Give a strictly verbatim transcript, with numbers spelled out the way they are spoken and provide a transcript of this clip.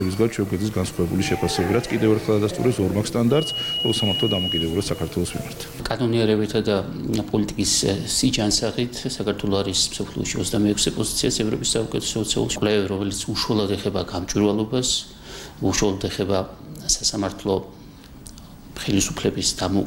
ვიზგარ ჩვენგეთის განსხვავებული შეფასებები, რაც კიდევ ერთხელ ადასტურებს ორმაგ სტანდარტს და უსამართლო დამოკიდებულებას საქართველოს მიმართ. კანონიერებითა და პოლიტიკის სიჯანსაღით საქართველო არის მსოფლიოში ოცდამეექვსე პოზიციას ევროპის საუკეთესო ოცდაოთხში, კვლევი, რომელიც უშუალოდ ეხება გამჭვირვალობას, უშუალოდ ეხება სასამართლო ხელისუფლების